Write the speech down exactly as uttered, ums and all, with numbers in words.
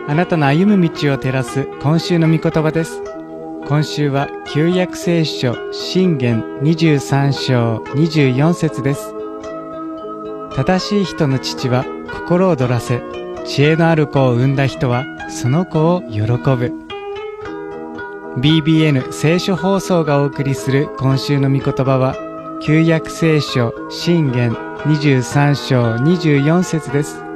あなたの歩む道を照らす今週の御言葉です。今週は旧約聖書箴言にじゅうさん章にじゅうよん節です。正しい人の父は心躍らせ、知恵のある子を産んだ人はその子を喜ぶ。ビービーエヌ 聖書放送がお送りする今週の御言葉は、旧約聖書箴言にじゅうさん章にじゅうよん節です。